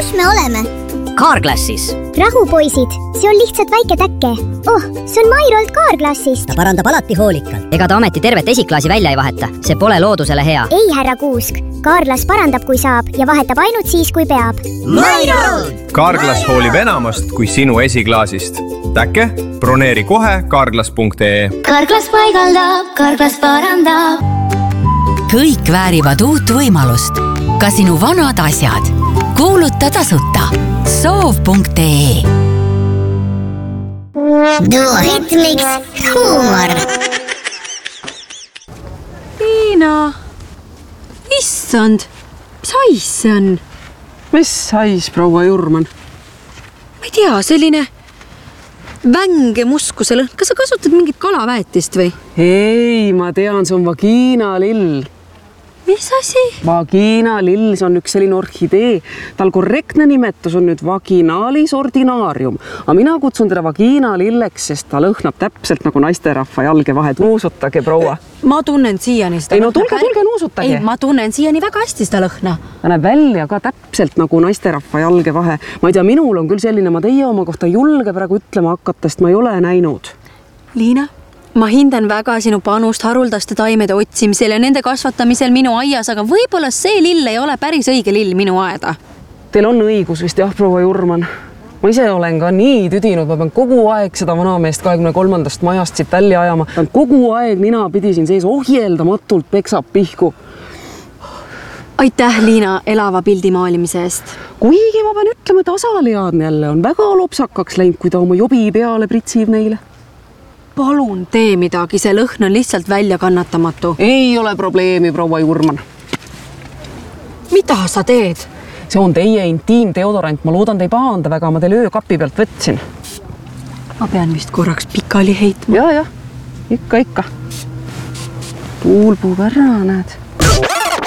Kus me oleme? Carglassis. Rahu, poisid, see on lihtsalt väike täkke. Oh, see on Mairolt Carglassist. Ta parandab alati hoolikalt. Ega ta ometi tervet esiklaasi välja ei vaheta. See pole loodusele hea. Ei, härra Kuusk. Carglass parandab, kui saab ja vahetab ainult siis, kui peab. Mairolt! Carglass hoolib enamast kui sinu esiklaasist. Täkke, broneeri kohe carglass.ee. Carglass paigaldab, Carglass parandab. Kõik väärivad uut võimalust. Ka sinu vanad asjad. Kuuluta tasuta. Soov.ee. Duoritmiks huumor. Liina, issand, mis hais see on? Mis hais, proua Jurman? Ma ei tea, selline vänge muskuse lõhn. Kas sa kasutad mingit kalaväetist või? Ei, ma tean, see on vagiinalill. Mis asi? Vagiinalill, see on üks selline orhidee. Tal korrektne nimetus on nüüd vaginalis ordinarium. Aga mina kutsun teda vagiinalilleks, sest ta lõhnab täpselt nagu naisterahva jalgevahed. Nuusutage, proua. Ma tunnen siiani seda Ei, no tulge, nuusutage. Ei, ma tunnen siiani väga hästi seda lõhna. Ta näeb välja ka täpselt nagu naisterahva jalgevahe. Ma ei tea, minul on küll selline, ma teie oma kohta ei julge praegu ütlema hakata, sest ma ei ole näinud. Liina, ma hindan väga sinu panust haruldaste taimede otsimisel ja nende kasvatamisel minu aias, aga võib-olla see lill ei ole päris õige lill minu aeda. Teil on õigus vist, jah, proua Jurman. Ma ise olen ka nii tüdinud, ma pean kogu aeg seda vanameest 23. majast siit välja ajama. Kogu aeg nina pidi siin sees ohjeldamatult peksab pihku. Aitäh, Liina, elava pildi maalimise eest. Kuigi ma pean ütlema, et Asaliaadne jälle on väga lopsakaks läinud, kui ta oma jobi peale pritsib neile. Palun tee midagi, see lõhn on lihtsalt välja kannatamatu. Ei ole probleemi, proua Jurman. Mida sa teed? See on teie intiimdeodorant, ma loodan, te ei pahanda väga, ma teil öökapi pealt võtsin. Ma pean vist korraks pikali heitma. Ja, ikka. Tuul puhub ära, näed.